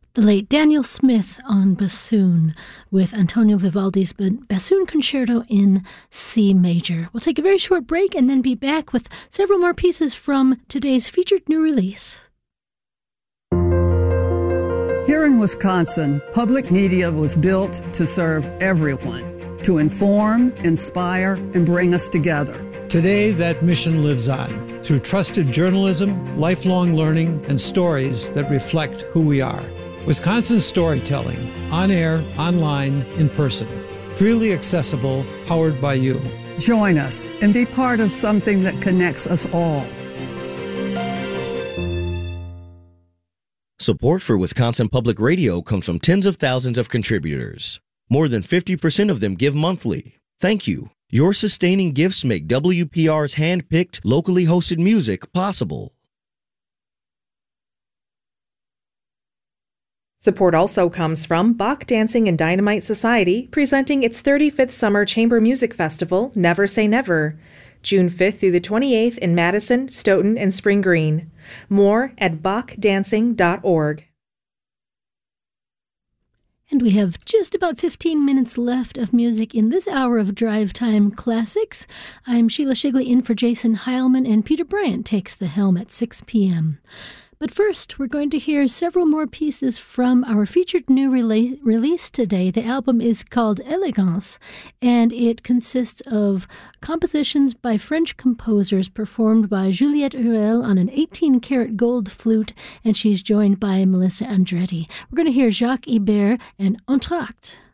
The late Daniel Smith on bassoon with Antonio Vivaldi's Bassoon Concerto in C major. We'll take a very short break and then be back with several more pieces from today's featured new release. Here in Wisconsin, public media was built to serve everyone, to inform, inspire, and bring us together. Today, that mission lives on through trusted journalism, lifelong learning, and stories that reflect who we are. Wisconsin storytelling, on air, online, in person. Freely accessible, powered by you. Join us and be part of something that connects us all. Support for Wisconsin Public Radio comes from tens of thousands of contributors. More than 50% of them give monthly. Thank you. Your sustaining gifts make WPR's hand-picked, locally hosted music possible. Support also comes from Bach Dancing and Dynamite Society, presenting its 35th Summer Chamber Music Festival, Never Say Never, June 5th through the 28th in Madison, Stoughton, and Spring Green. More at bachdancing.org. And we have just about 15 minutes left of music in this hour of Drive Time Classics. I'm Sheila Shigley in for Jason Heilman, and Peter Bryant takes the helm at 6 p.m. But first, we're going to hear several more pieces from our featured new release today. The album is called Elegance, and it consists of compositions by French composers performed by Juliette Huel on an 18-karat gold flute, and she's joined by Melissa Andretti. We're going to hear Jacques Ibert and Entr'acte.